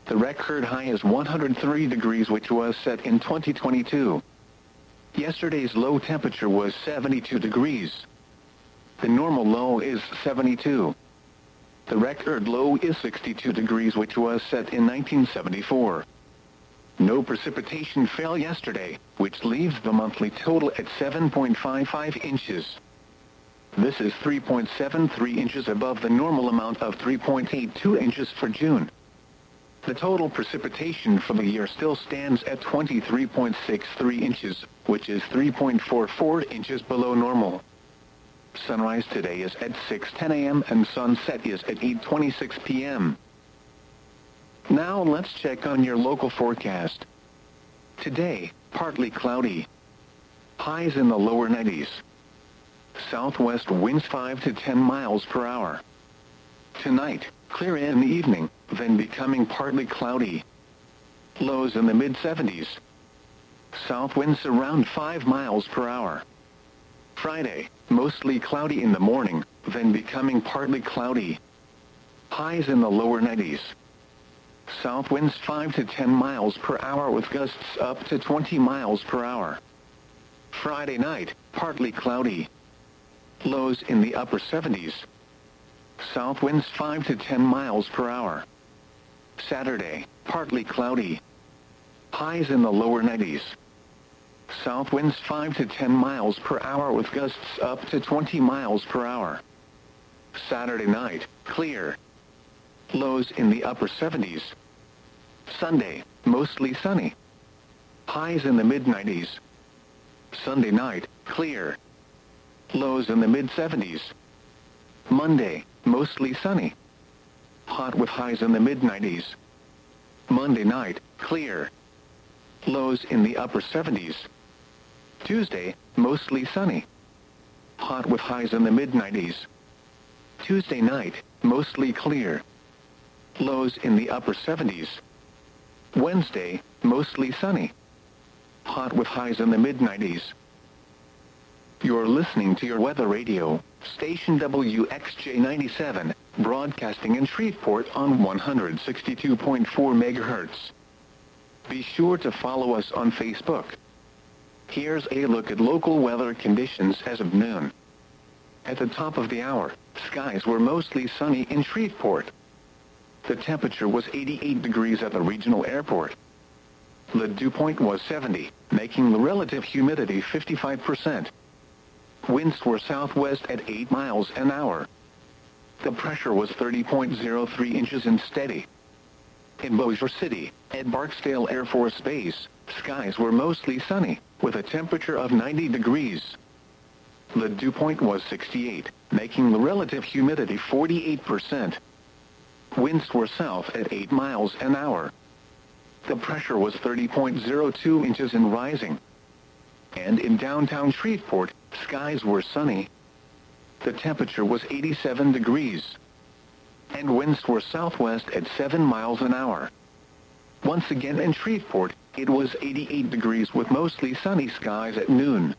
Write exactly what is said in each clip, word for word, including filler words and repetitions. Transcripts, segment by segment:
The record high is one hundred three degrees, which was set in twenty twenty-two. Yesterday's low temperature was seventy-two degrees. The normal low is seventy-two. The record low is sixty-two degrees, which was set in nineteen seventy-four. No precipitation fell yesterday, which leaves the monthly total at seven point five five inches. This is three point seven three inches above the normal amount of three point eight two inches for June. The total precipitation for the year still stands at twenty-three point six three inches, which is three point four four inches below normal. Sunrise today is at six ten a m and sunset is at eight twenty-six p m Now let's check on your local forecast. Today, partly cloudy. Highs in the lower nineties. Southwest winds five to ten miles per hour. Tonight, clear in the evening, then becoming partly cloudy. Lows in the mid seventies. South winds around five miles per hour. Friday, mostly cloudy in the morning, then becoming partly cloudy. Highs in the lower nineties. South winds five to ten miles per hour with gusts up to twenty miles per hour. Friday night, partly cloudy. Lows in the upper seventies. South winds five to ten miles per hour. Saturday, partly cloudy. Highs in the lower nineties. South winds five to ten miles per hour with gusts up to twenty miles per hour. Saturday night, clear. Lows in the upper seventies. Sunday, mostly sunny. Highs in the mid nineties. Sunday night, clear. Lows in the mid seventies. Monday, mostly sunny. Hot with highs in the mid nineties. Monday night, clear. Lows in the upper seventies. Tuesday, mostly sunny. Hot with highs in the mid nineties. Tuesday night, mostly clear. Lows in the upper seventies. Wednesday, mostly sunny. Hot with highs in the mid nineties. You're listening to your weather radio, station W X J ninety-seven, broadcasting in Shreveport on one hundred sixty-two point four megahertz. Be sure to follow us on Facebook. Here's a look at local weather conditions as of noon. At the top of the hour, skies were mostly sunny in Shreveport. The temperature was eighty-eight degrees at the regional airport. The dew point was seventy, making the relative humidity fifty-five percent. Winds were southwest at eight miles an hour. The pressure was thirty point zero three inches and steady. In Bossier City, at Barksdale Air Force Base, skies were mostly sunny, with a temperature of ninety degrees. The dew point was sixty-eight, making the relative humidity forty-eight percent. Winds were south at eight miles an hour. The pressure was thirty point zero two inches and rising. And in downtown Shreveport, skies were sunny. The temperature was eighty-seven degrees. And winds were southwest at seven miles an hour. Once again in Shreveport, it was eighty-eight degrees with mostly sunny skies at noon.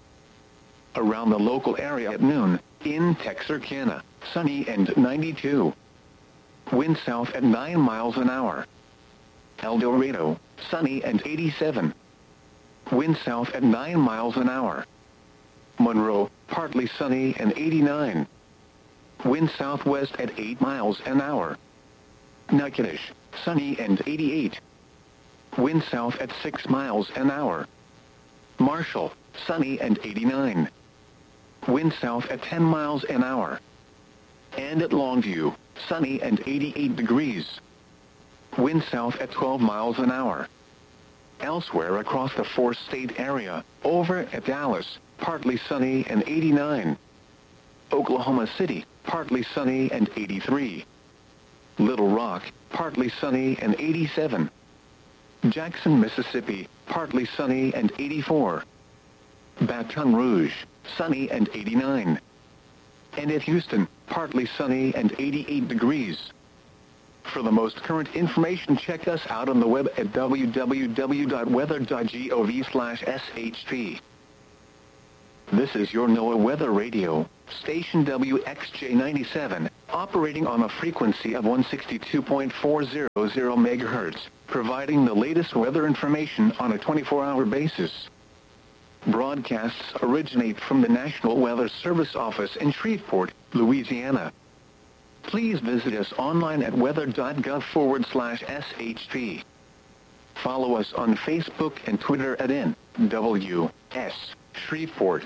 Around the local area at noon, in Texarkana, sunny and ninety-two. Wind south at nine miles an hour. El Dorado, sunny and eighty-seven. Wind south at nine miles an hour. Monroe, partly sunny and eighty-nine. Wind southwest at eight miles an hour. Natchitoches, sunny and eighty-eight. Wind south at six miles an hour. Marshall, sunny and eighty-nine. Wind south at ten miles an hour. And at Longview, sunny and eighty-eight degrees. Wind south at twelve miles an hour. Elsewhere across the four-state area, over at Dallas, partly sunny and eighty-nine. Oklahoma City, partly sunny and eighty-three. Little Rock, partly sunny and eighty-seven. Jackson, Mississippi, partly sunny and eighty-four. Baton Rouge, sunny and eighty-nine. And at Houston, partly sunny and eighty-eight degrees. For the most current information, check us out on the web at w w w dot weather dot gov slash s h p. This is your NOAA Weather Radio, station W X J ninety-seven, operating on a frequency of one sixty-two point four zero zero megahertz, providing the latest weather information on a twenty-four hour basis. Broadcasts originate from the National Weather Service office in Shreveport, Louisiana. Please visit us online at weather.gov forward slash SHP. Follow us on Facebook and Twitter at N W S Shreveport.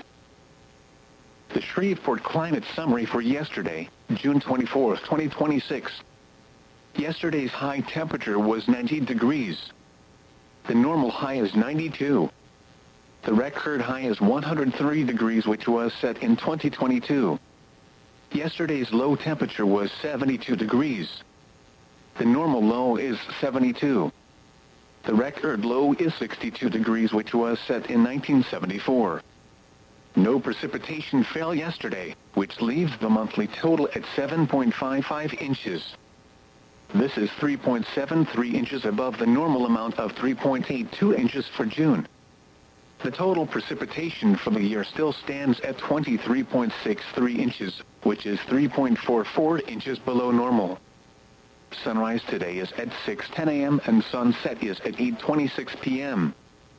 The Shreveport Climate Summary for yesterday, June twenty-fourth, twenty twenty-six. Yesterday's high temperature was ninety degrees. The normal high is ninety-two. The record high is one hundred three degrees, which was set in twenty twenty-two. Yesterday's low temperature was seventy-two degrees. The normal low is seventy-two. The record low is sixty-two degrees, which was set in nineteen seventy-four. No precipitation fell yesterday, which leaves the monthly total at seven point five five inches. This is three point seven three inches above the normal amount of three point eight two inches for June. The total precipitation for the year still stands at twenty-three point six three inches, which is three point four four inches below normal. Sunrise today is at six ten a m and sunset is at eight twenty-six p m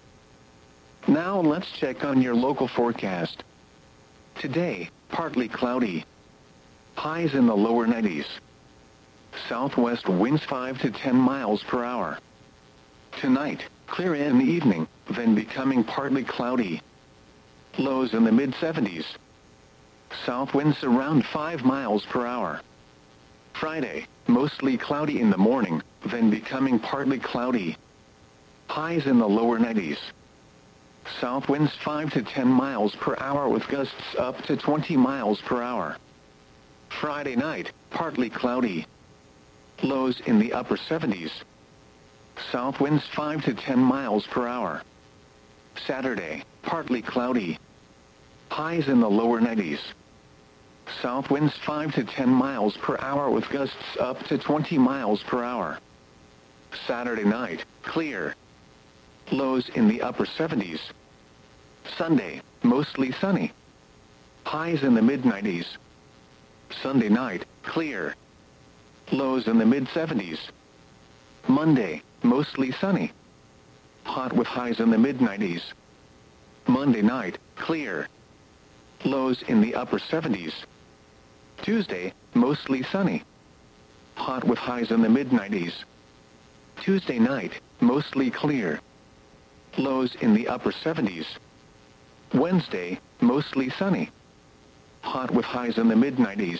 Now let's check on your local forecast. Today, partly cloudy. Highs in the lower nineties. Southwest winds five to ten miles per hour. Tonight, clear in the evening, then becoming partly cloudy. Lows in the mid seventies. South winds around five miles per hour. Friday, mostly cloudy in the morning, then becoming partly cloudy. Highs in the lower nineties. South winds five to ten miles per hour with gusts up to twenty miles per hour. Friday night, partly cloudy. Lows in the upper seventies. South winds five to ten miles per hour. Saturday, partly cloudy. Highs in the lower nineties. South winds five to ten miles per hour with gusts up to twenty miles per hour. Saturday night, clear. Lows in the upper seventies. Sunday, mostly sunny. Highs in the mid nineties. Sunday night, clear. Lows in the mid seventies. Monday, mostly sunny. Hot with highs in the mid nineties. Monday night, clear. Lows in the upper seventies. Tuesday, mostly sunny. Hot with highs in the mid nineties. Tuesday night, mostly clear. Lows in the upper seventies. Wednesday, mostly sunny. Hot with highs in the mid nineties.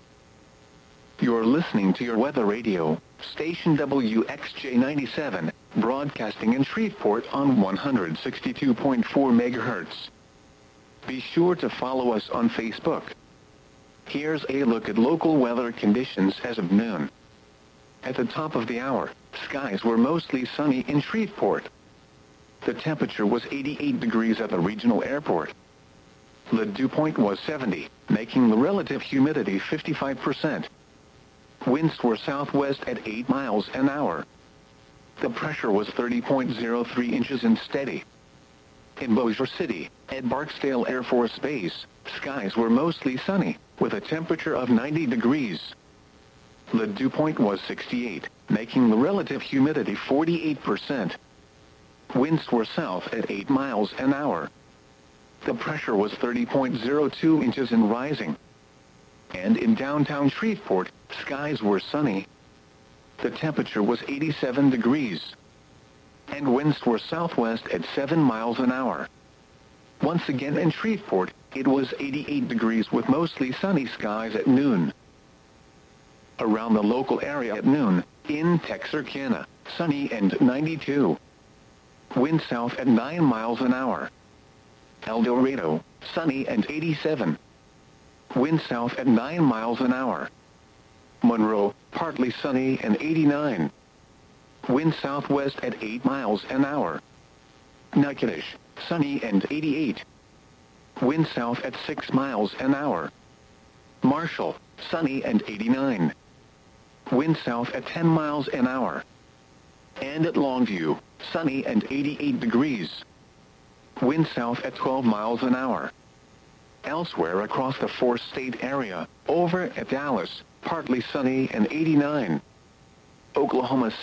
You're listening to your weather radio, station W X J ninety-seven, broadcasting in Shreveport on one sixty-two point four megahertz. Be sure to follow us on Facebook. Here's a look at local weather conditions as of noon. At the top of the hour, skies were mostly sunny in Shreveport. The temperature was eighty-eight degrees at the regional airport. The dew point was seventy, making the relative humidity fifty-five percent. Winds were southwest at eight miles an hour. The pressure was thirty point zero three inches and steady. In Bossier City, at Barksdale Air Force Base, skies were mostly sunny, with a temperature of ninety degrees. The dew point was sixty-eight, making the relative humidity forty-eight percent. Winds were south at eight miles an hour. The pressure was thirty point zero two inches and rising. And in downtown Shreveport, skies were sunny. The temperature was eighty-seven degrees. And winds were southwest at seven miles an hour. Once again in Shreveport, it was eighty-eight degrees with mostly sunny skies at noon. Around the local area at noon, in Texarkana, sunny and ninety-two. Wind south at nine miles an hour. El Dorado, sunny and eighty-seven. Wind south at nine miles an hour. Monroe, partly sunny and eighty-nine. Wind southwest at eight miles an hour. Natchitoches, sunny and eighty-eight. Wind south at six miles an hour. Marshall, sunny and eighty-nine. Wind south at ten miles an hour. And at Longview, sunny and eighty-eight degrees. Wind south at twelve miles an hour. Elsewhere across the four-state area, over at Dallas, partly sunny and eighty-nine. Oklahoma